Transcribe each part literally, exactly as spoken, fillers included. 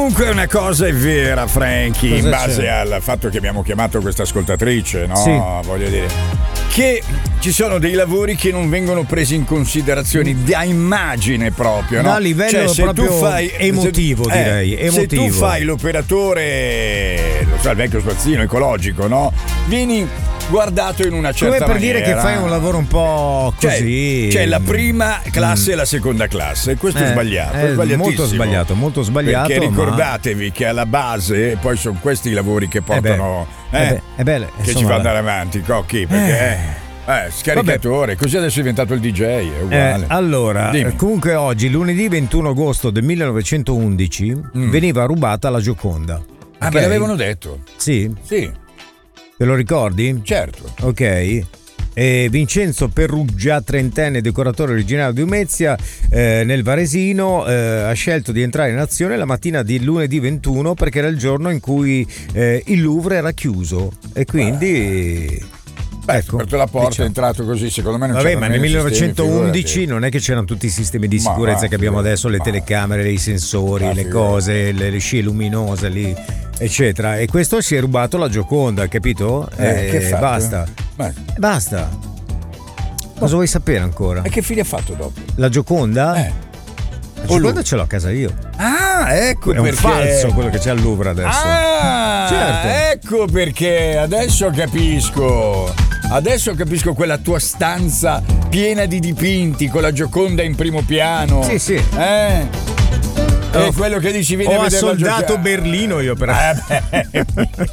Comunque una cosa è vera, Frankie, Cosa in base c'è? al fatto che abbiamo chiamato questa ascoltatrice, no? Sì. Voglio dire che ci sono dei lavori che non vengono presi in considerazione da immagine proprio, no? Da livello Cioè, se proprio tu fai, emotivo, se, direi, eh, Se tu emotivo. fai l'operatore, lo so, il vecchio spazzino ecologico, no? Vieni guardato in una certa Come per maniera. dire che fai un lavoro un po' Cioè, così. c'è la prima classe e la seconda classe, e questo è Eh, sbagliato, è è sbagliatissimo. molto sbagliato, molto sbagliato. Perché ma- ricordatevi che alla base poi sono questi i lavori che portano Eh beh, eh, eh beh, eh beh, che insomma, ci fa andare avanti, Cocchi, perché eh, eh, scaricatore, così adesso è diventato il D J, è uguale. Eh, allora, Dimmi. eh, comunque oggi, lunedì ventuno agosto del millenovecentoundici, veniva rubata la Gioconda. Ah, Ok? me l'avevano detto. Sì? Sì, Te lo ricordi? certo. Ok. E Vincenzo Peruggia, trentenne decoratore originario di Umezia, eh, nel Varesino, eh, ha scelto di entrare in azione la mattina di lunedì ventuno perché era il giorno in cui eh, il Louvre era chiuso e quindi... Beh, ecco, aperto la porta, diciamo. è entrato così, secondo me non Vabbè, c'era ma nel nemmeno millenovecentoundici sistemi, non è che c'erano tutti i sistemi di Ma sicurezza va, che abbiamo figurati, adesso, le ma- telecamere, i sensori, Ma le figurati. cose, le, le scie luminose lì, eccetera. E questo si è rubato la Gioconda, capito? Eh, e che ha fatto? basta. Beh, Basta. Cosa vuoi sapere ancora? e che fine ha fatto dopo? La Gioconda? Eh. La Gioconda ce l'ho a casa io. Ah, ecco È un perché. falso quello che c'è al Louvre adesso. Ah, Certo. ecco perché adesso capisco. Adesso capisco quella tua stanza piena di dipinti con la Gioconda in primo piano. Sì, sì. Eh? È Ho- quello che dici, vieni Ho a vedere la assoldato Gioconda. Berlino io per, Eh, beh.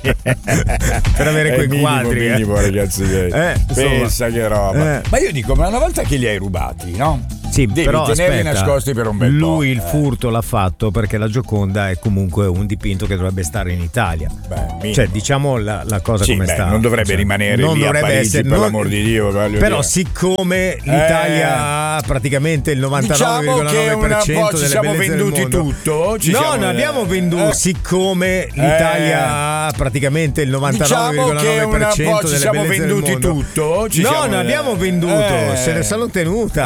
per avere È quei minimo, quadri. eh. minimo, ragazzi miei. Eh, insomma. Pensa che roba. Eh. Ma io dico, ma una volta che li hai rubati, no? Sì, Devi però tenerli aspetta, nascosti per un bel po'. lui il Eh. furto l'ha fatto perché la Gioconda è comunque un dipinto che dovrebbe stare in Italia. Beh, minimo. Cioè, diciamo la, la cosa Sì, come beh, sta. non dovrebbe Cioè, rimanere non lì a dovrebbe Parigi, essere, per non- l'amor di Dio, voglio Però dire. siccome l'Italia ha praticamente il novantanove Diciamo virgola che nove per un cento po' ci delle siamo bellezze del venduti mondo. tutto. Ci no, siamo- non abbiamo venduto. eh. Siccome l'Italia ha praticamente il novantanove virgola nove per cento Diciamo che un po' ci delle siamo bellezze del venduti mondo. tutto. Ci no, siamo- non abbiamo venduto, Eh. se ne sono tenuta.